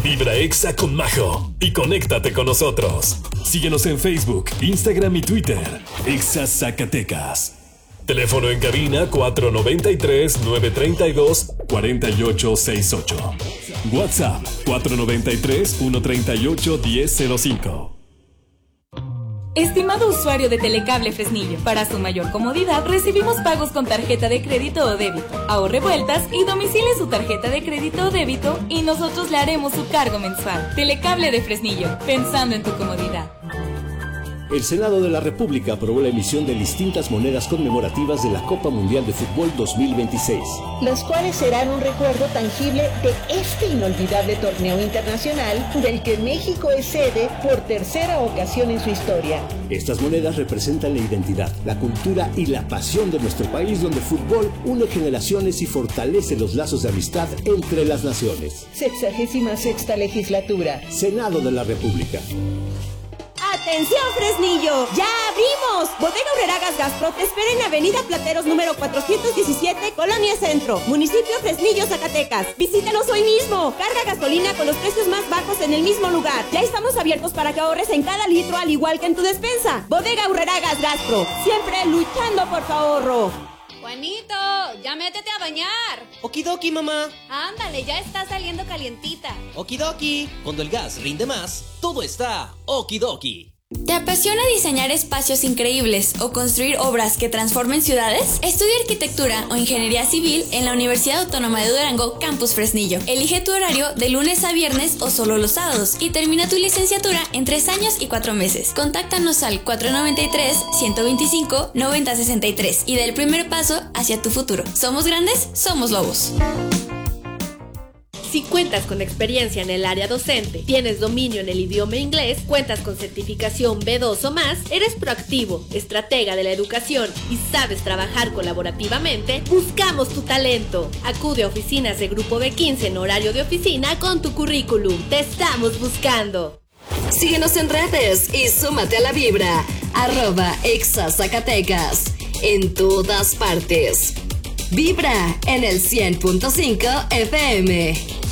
Vibra Exa con Majo y conéctate con nosotros. Síguenos en Facebook, Instagram y Twitter. Exa Zacatecas. Teléfono en cabina 493-932-4868. WhatsApp 493-138-1005. Estimado usuario de Telecable Fresnillo, para su mayor comodidad recibimos pagos con tarjeta de crédito o débito. Ahorre vueltas y domicile su tarjeta de crédito o débito y nosotros le haremos su cargo mensual. Telecable de Fresnillo, pensando en tu comodidad. El Senado de la República aprobó la emisión de distintas monedas conmemorativas de la Copa Mundial de Fútbol 2026. Las cuales serán un recuerdo tangible de este inolvidable torneo internacional del que México es sede por tercera ocasión en su historia. Estas monedas representan la identidad, la cultura y la pasión de nuestro país, donde el fútbol une generaciones y fortalece los lazos de amistad entre las naciones. 66ª legislatura. Senado de la República. ¡Atención, Fresnillo! ¡Ya abrimos! Bodega Aurrera Gas Gastro te espera en Avenida Plateros número 417, Colonia Centro, municipio Fresnillo, Zacatecas. Visítanos hoy mismo. Carga gasolina con los precios más bajos en el mismo lugar. Ya estamos abiertos para que ahorres en cada litro, al igual que en tu despensa. Bodega Aurrera Gas Gastro, siempre luchando por tu ahorro. Juanito, ya métete a bañar. Okidoki, mamá. Ándale, ya está saliendo calientita. Okidoki. Cuando el gas rinde más, todo está okidoki. ¿Te apasiona diseñar espacios increíbles o construir obras que transformen ciudades? Estudia arquitectura o ingeniería civil en la Universidad Autónoma de Durango, Campus Fresnillo. Elige tu horario de lunes a viernes o solo los sábados y termina tu licenciatura en 3 años y 4 meses. Contáctanos al 493-125-9063 y da el primer paso hacia tu futuro. Somos grandes, somos lobos. Si cuentas con experiencia en el área docente, tienes dominio en el idioma inglés, cuentas con certificación B2 o más, eres proactivo, estratega de la educación y sabes trabajar colaborativamente, buscamos tu talento. Acude a oficinas de Grupo B15 en horario de oficina con tu currículum. Te estamos buscando. Síguenos en redes y súmate a la vibra. @Exa Zacatecas. En todas partes. Vibra en el 100.5 FM.